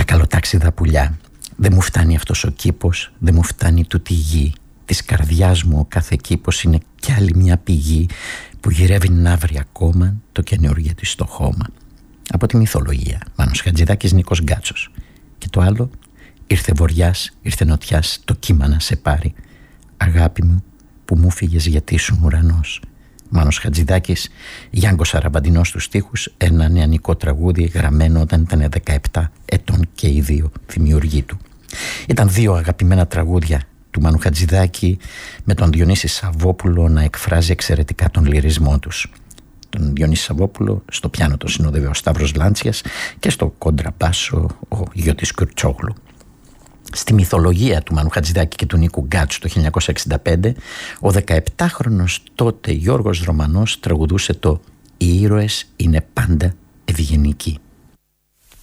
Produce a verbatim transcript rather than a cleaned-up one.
Ακαλοτάξιδα πουλιά, δεν μου φτάνει αυτός ο κήπος, δεν μου φτάνει τούτη γη. Της καρδιάς μου ο κάθε κήπος είναι κι άλλη μια πηγή που γυρεύει να βρει ακόμα το καινούργιο της στο χώμα. Από τη μυθολογία, Μάνος Χατζηδάκης, Νίκος Γκάτσος. Και το άλλο, ήρθε βοριάς, ήρθε νοτιάς, το κύμα να σε πάρει. Αγάπη μου που μου φύγες γιατί ήσουν ουρανός. Μάνος Χατζηδάκης, Γιάνγκος Αραμπαντινός στους στίχους, ένα νεανικό τραγούδι γραμμένο όταν ήταν δεκαεπτά ετών και οι δύο δημιουργοί του. Ήταν δύο αγαπημένα τραγούδια του Μάνου Χατζηδάκη, με τον Διονύση Σαββόπουλο να εκφράζει εξαιρετικά τον λυρισμό τους. Τον Διονύση Σαββόπουλο στο πιάνο το συνοδεύει ο Σταύρος Λάντσιας και στο κοντραμπάσο ο Γιώτης Κουρτσόγλου. Στη μυθολογία του Μάνου Χατζηδάκη και του Νίκου Γκάτσου το χίλια εννιακόσια εξήντα πέντε, ο δεκαεπτάχρονος τότε Γιώργος Ρωμανός τραγουδούσε το «Οι ήρωες είναι πάντα ευγενικοί».